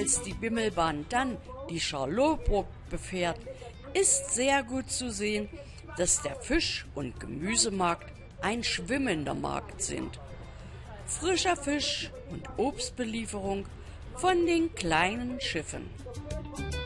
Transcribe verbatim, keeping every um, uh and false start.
Als die Bimmelbahn dann die Charlottenburg befährt, ist sehr gut zu sehen, dass der Fisch- und Gemüsemarkt ein schwimmender Markt sind. Frischer Fisch und Obstbelieferung von den kleinen Schiffen.